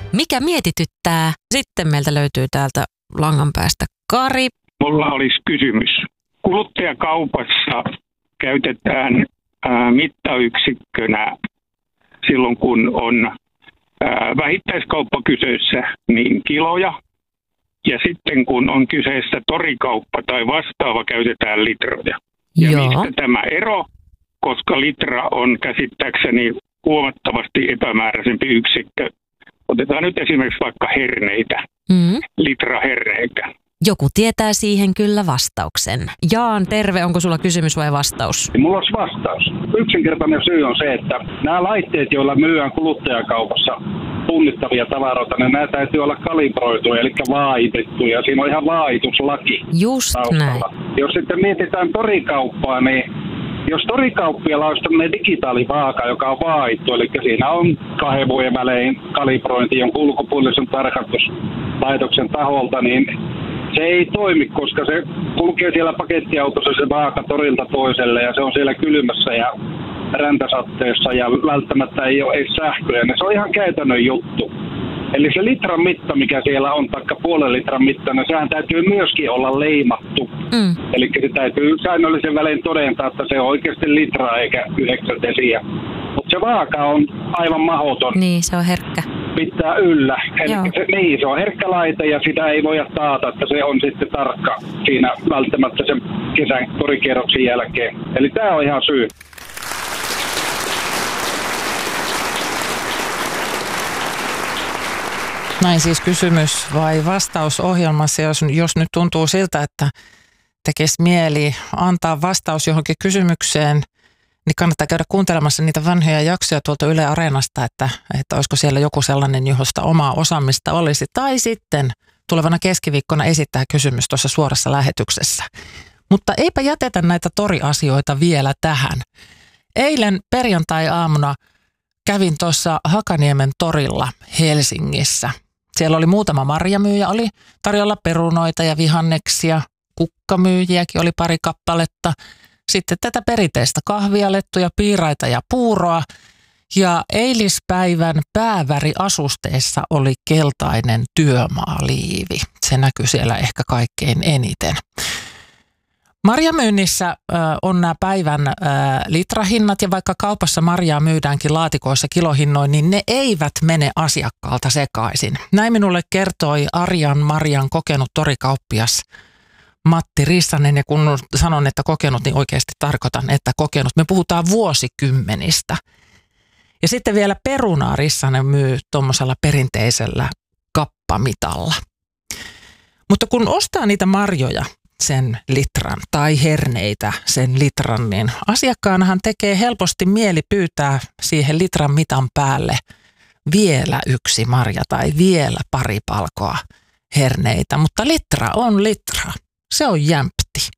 Mikä mietityttää? Sitten meiltä löytyy täältä langan päästä Kari. Mulla olisi kysymys. Kuluttajakaupassa käytetään mittayksikkönä silloin, kun on vähittäiskauppa kyseessä, niin kiloja. Ja sitten kun on kyseessä torikauppa tai vastaava, käytetään litroja. Ja mistä tämä ero? Koska litra on käsittääkseni huomattavasti epämääräisempi yksikkö. Otetaan nyt esimerkiksi vaikka herneitä, litraherneitä. Joku tietää siihen kyllä vastauksen. Jaan, terve, onko sulla kysymys vai vastaus? Mulla olisi vastaus. Yksinkertainen syy on se, että nämä laitteet, joilla myydään kuluttajakaupassa punnittavia tavaroita, niin nämä täytyy olla kalibroituja, eli vaaitettuja. Siinä on ihan vaahituslaki. Just näin. Jos sitten mietitään torikauppaa, niin jos torikauppialla olisi tämmöinen digitaalivaaka, joka on vaahittu, eli siinä on 2 vuoden välein kalibrointi jonkun ulkopuolisen tarkastuslaitoksen taholta, niin se ei toimi, koska se kulkee siellä pakettiautossa se vaaka torilta toiselle ja se on siellä kylmässä ja räntäsatteessa ja välttämättä ei ole edes sähköjä. Se on ihan käytännön juttu. Eli se litran mitta, mikä siellä on, taikka puolen litran mittainen, sehän täytyy myöskin olla leimattu. Eli se täytyy säännöllisen välein todentaa, että se on oikeasti litraa eikä 9 desiä. Mutta se vaaka on aivan mahdoton. Niin, se on herkkä. Pitää yllä. Se on herkkä laite ja sitä ei voida taata, että se on sitten tarkka siinä välttämättä sen kesän torikierroksen jälkeen. Eli tämä on ihan syy. Näin siis kysymys vai vastaus ohjelmassa, jos nyt tuntuu siltä, että tekisi mieli antaa vastaus johonkin kysymykseen, niin kannattaa käydä kuuntelemassa niitä vanhoja jaksoja tuolta Yle Areenasta, että olisiko siellä joku sellainen, josta omaa osaamista olisi. Tai sitten tulevana keskiviikkona esittää kysymys tuossa suorassa lähetyksessä. Mutta eipä jätetä näitä toriasioita vielä tähän. Eilen perjantai-aamuna kävin tuossa Hakaniemen torilla Helsingissä. Siellä oli muutama marjamyyjä, oli tarjolla perunoita ja vihanneksia, kukkamyyjiäkin oli pari kappaletta. Sitten tätä perinteistä kahvia, lettuja, piiraita ja puuroa. Ja eilispäivän pääväriasusteissa oli keltainen työmaaliivi. Se näkyy siellä ehkä kaikkein eniten. Marjamyynnissä on nämä päivän litrahinnat ja vaikka kaupassa marjaa myydäänkin laatikoissa kilohinnoin, niin ne eivät mene asiakkaalta sekaisin. Näin minulle kertoi Arjan Marjan kokenut torikauppias Matti Rissanen, ja kun sanon, että kokenut, niin oikeasti tarkoitan, että kokenut. Me puhutaan vuosikymmenistä. Ja sitten vielä perunaa Rissanen myy tuommoisella perinteisellä kappamitalla. Mutta kun ostaa niitä marjoja sen litran tai herneitä sen litran, niin asiakkaanahan tekee helposti mieli pyytää siihen litran mitan päälle vielä 1 marja tai vielä pari palkoa herneitä. Mutta litra on litra. Se on jämpti.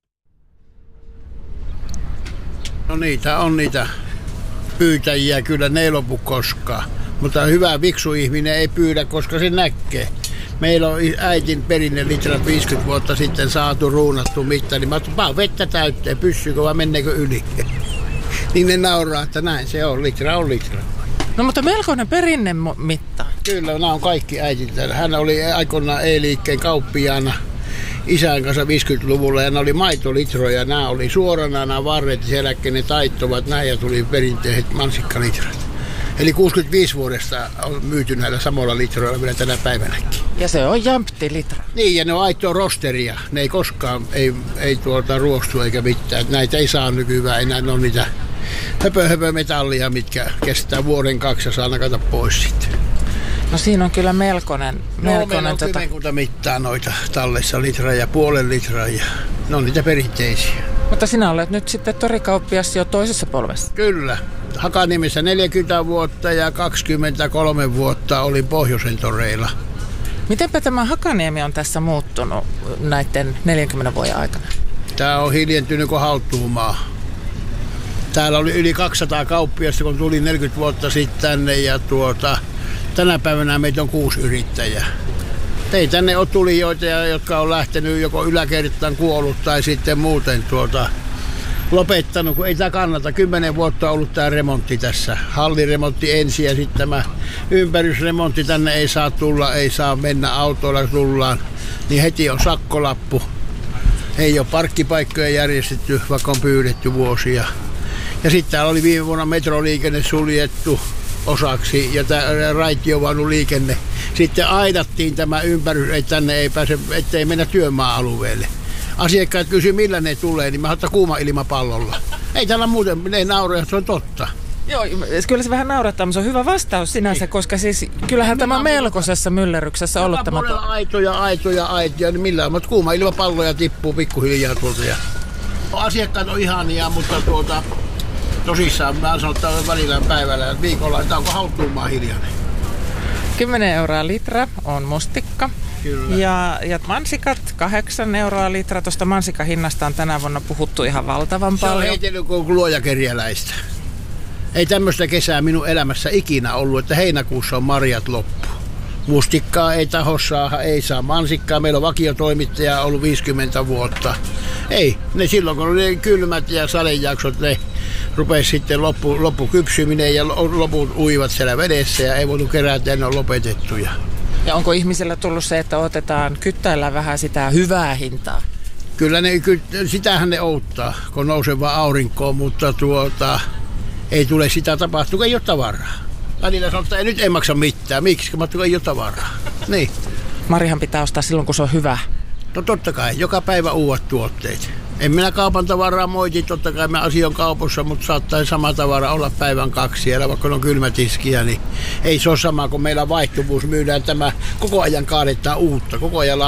No niitä on niitä pyytäjiä, kyllä ne ei lopu koskaan. Mutta hyvä viksu ihminen ei pyydä, koska se näkee. Meillä on äitin perinne litrat 50 vuotta sitten saatu ruunattu mitta, niin mä oon vettä täytteen, pyssyykö vai menneekö yli. Niin ne nauraa, että näin se on, litra on litra. No mutta melkoinen perinnemitta. Kyllä, nämä on kaikki äitin täällä. Hän oli aikoinaan E-liikkeen kauppiaana isän kanssa 50-luvulla ja nämä oli maitolitroja. Nämä oli suorana nämä varret, sen jälkeen ne taittuvat näin ja tuli perinteiset mansikkalitrat. Eli 65 vuodesta on myyty näillä samoilla litroilla vielä tänä päivänäkin. Ja se on jämpti litra. Niin, ja ne on aitoa rosteria. Ne ei koskaan ei ruostu eikä mitään. Näitä ei saa nykyään enää. Ne on niitä höpö-metallia, mitkä kestää vuoden 2 ja saa nakata pois sitten. No siinä on kyllä melkoinen. Meillä on kymmenkunta mittaa noita tallessa, litraa ja puolen litraa. Ja ne on niitä perinteisiä. Mutta sinä olet nyt sitten torikauppias jo toisessa polvessa. Kyllä. Hakaniemessä 40 vuotta ja 23 vuotta olin Pohjoisen toreilla. Mitenpä tämä Hakaniemi on tässä muuttunut näiden 40 vuoden aikana? Tämä on hiljentynyt kuin haltuumaa. Täällä oli yli 200 kauppiasta, kun tuli 40 vuotta sitten tänne ja tänä päivänä meitä on 6 yrittäjää. Ei tänne ole tulijoita, jotka on lähtenyt joko yläkertaan kuollut tai sitten muuten lopettanut, kun ei tämä kannata. 10 vuotta on ollut tämä remontti tässä. Halliremontti ensin ja sitten tämä ympärysremontti, tänne ei saa tulla, ei saa mennä autoilla tullaan, niin heti on sakkolappu. Ei ole parkkipaikkoja järjestetty, vaikka on pyydetty vuosia. Ja sitten täällä oli viime vuonna metroliikenne suljettu osaksi ja raitiovaunuliikenne. Sitten aidattiin tämä ympärys, että tänne ei pääse, ettei mennä työmaa-alueelle. Asiakkaat kysyivät, millä ne tulee, niin mä otan kuuma ilmapallolla. Ei täällä muuten, ne nauraa, se on totta. Joo, kyllä se vähän naurattaa, mutta se on hyvä vastaus sinänsä, koska siis kyllähän tämä on melkoisessa myllerryksessä ollut tämä. Aitoja, niin millään, mutta kuuma ilmapalloja tippuu pikkuhiljaa tuolta. Ja asiakkaat on ihania, mutta tosissaan mä sanon, että välillä päivällä ja viikolla, että onko haltuumaan hiljainen. 10 euroa litra on mustikka. Kyllä. Ja mansikat 8 euroa litra. Tuosta mansikahinnasta on tänä vuonna puhuttu ihan valtavan paljon. Se on heitellyt kuin luojakerjäläistä. Ei tämmöistä kesää minun elämässä ikinä ollut, että heinäkuussa on marjat loppu. Mustikkaa ei taho saada, ei saa mansikkaa. Meillä on vakiotoimittaja ollut 50 vuotta. Ei, ne silloin kun oli kylmät ja sadejaksot, ne rupesi sitten loppukypsyminen ja loput uivat siellä vedessä ja ei voitu kerätä ja ne on lopetettuja. Ja onko ihmisillä tullut se, että kyttäillään vähän sitä hyvää hintaa? Kyllä sitähän ne outtaa, kun nousevaa aurinkoa, mutta ei tule sitä tapahtua, kun ei ole tavaraa. Välillä sanoo, että nyt ei maksa mitään. Miksi? Kun ei ole tavaraa. Niin. Marjahan pitää ostaa silloin, kun se on hyvä. No totta kai, joka päivä uudet tuotteet. En minä kaupan tavaraa moiti, totta kai mä asioin kaupassa, mutta saattaa sama tavara olla päivän 2 siellä, vaikka on kylmätiskiä, niin ei se ole sama, kun meillä vaihtuvuus myydään tämä, koko ajan kaadetaan uutta, koko ajan